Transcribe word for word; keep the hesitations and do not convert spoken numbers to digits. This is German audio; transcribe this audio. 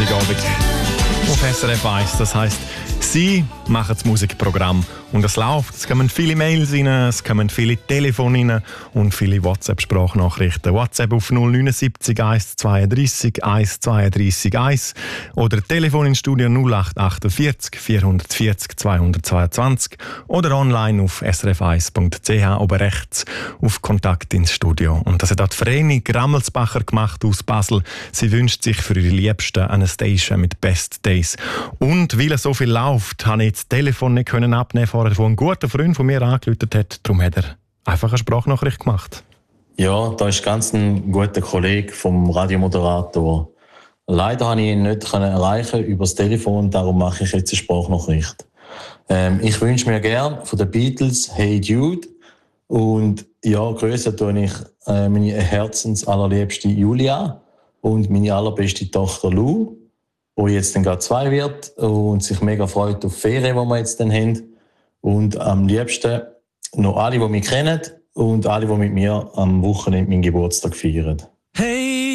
Freitagabend auf S R F eins. Das heisst, Sie machen das Musikprogramm und es läuft. Es kommen viele Mails rein, es kommen viele Telefone rein und viele WhatsApp-Sprachnachrichten. WhatsApp auf null neun sieben eins zwei drei eins zwei drei eins oder Telefon ins Studio null acht acht vier vier vier null zwei zwei zwei oder online auf s r f eins punkt c h oben rechts auf Kontakt ins Studio. Und das hat auch die Vreni Grammelsbacher gemacht aus Basel. Sie wünscht sich für ihre Liebsten eine Station mit Best Days. Und weil es so viel läuft, habe ich das Telefon nicht können abnehmen vorher, wo ein guter Freund von mir angerufen hat. Darum hat er einfach eine Sprachnachricht gemacht. Ja, da ist ganz ein guter Kollege vom Radiomoderator. Leider konnte ich ihn nicht erreichen über das Telefon, darum mache ich jetzt eine Sprachnachricht. Ähm, ich wünsche mir gerne von den Beatles «Hey Jude» und ja, grüße tue ich äh, meine herzensallerliebste Julia und meine allerbeste Tochter Lou, die jetzt dann gerade zwei wird und sich mega freut auf die Ferien, die wir jetzt dann haben. Und am liebsten noch alle, die mich kennen und alle, die mit mir am Wochenende meinen Geburtstag feiern. Hey!